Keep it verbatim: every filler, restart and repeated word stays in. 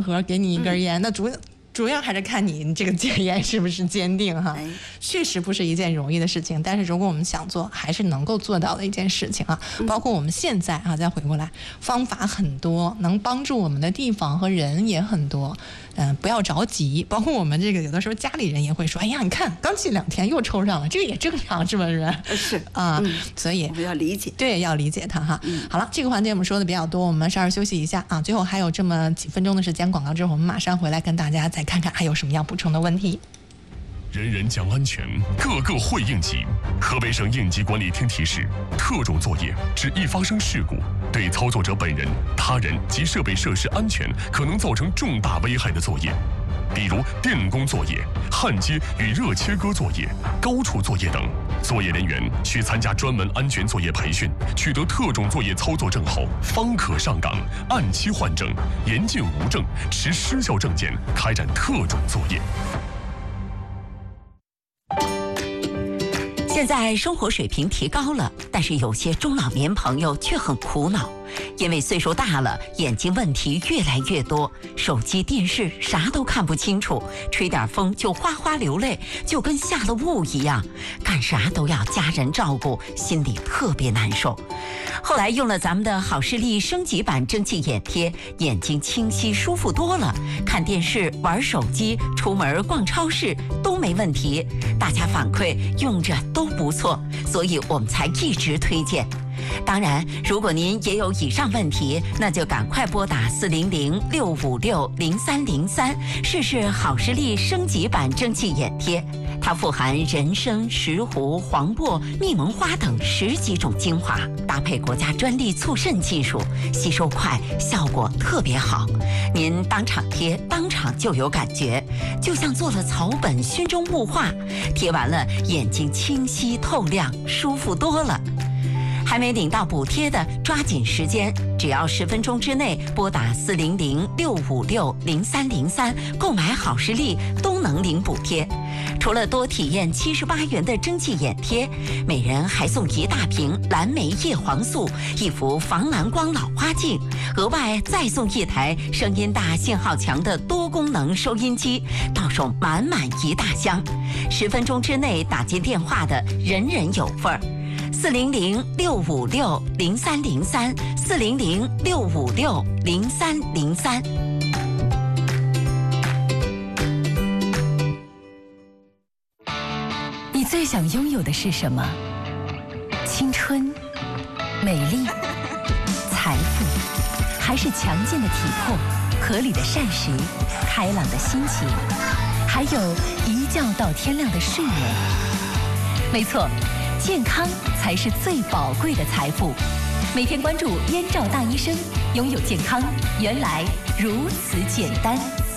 盒，给你一根烟，嗯、那主主要还是看你你这个戒烟是不是坚定哈。 哎、 确实不是一件容易的事情，但是如果我们想做，还是能够做到的一件事情啊。 嗯、 包括我们现在啊，再回过来，方法很多，能帮助我们的地方和人也很多。嗯、呃，不要着急。包括我们这个有的时候家里人也会说，哎呀，你看刚戒两天又抽上了，这个也正常，是不是？ 是啊、嗯，所以我们要理解， 对，要理解它哈。 嗯、 好了，这个环节我们说的比较多，我们稍事休息一下啊。最后还有这么几分钟的时间，广告之后我们马上回来跟大家再看看还有什么要补充的问题。 人人讲安全，个个会应急。河北省应急管理厅提示：特种作业指一发生事故，对操作者本人、他人及设备设施安全可能造成重大危害的作业，比如电工作业、焊接与热切割作业、高处作业等。作业人员需参加专门安全作业培训，取得特种作业操作证后，方可上岗，按期换证，严禁无证、持失效证件开展特种作业。 现在生活水平提高了，但是有些中老年朋友却很苦恼，因为岁数大了，眼睛问题越来越多，手机、电视啥都看不清楚，吹点风就哗哗流泪，就跟下了雾一样，干啥都要家人照顾，心里特别难受。后来用了咱们的好视力升级版蒸汽眼贴，眼睛清晰舒服多了，看电视、玩手机、出门逛超市都没问题，大家反馈用着都不错，所以我们才一直推荐。当然，如果您也有以上问题，那就赶快拨打四零零六五六零三零三，试试好视力升级版蒸汽眼贴。它富含人参、石斛、黄柏、蜜蒙花等十几种精华，搭配国家专利促渗技术，吸收快，效果特别好。您当场贴，当场就有感觉，就像做了草本熏蒸雾化，贴完了眼睛清晰透亮，舒服多了。还没领到补贴的，抓紧时间，只要十分钟之内拨打四零零六五六零三零三购买好视力，都能领补贴。除了多体验七十八元的蒸汽眼贴，每人还送一大瓶蓝莓叶黄素、一幅防蓝光老花镜，额外再送一台声音大、信号强的多功能收音机，到手满满一大箱。十分钟之内打进电话的，人人有份儿。四零零六五六零三零三，四零零六五六零三零三。 你最想拥有的是什么？青春、美丽、财富，还是强健的体魄、合理的膳食、开朗的心情，还有一觉到天亮的睡眠？没错，健康才是最宝贵的财富。每天关注燕赵大医生，拥有健康原来如此简单。